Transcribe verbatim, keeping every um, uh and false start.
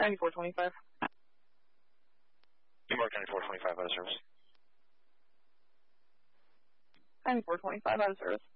ninety-four twenty-five. New York ninety-four twenty-five out of service. ninety-four twenty-five out of service.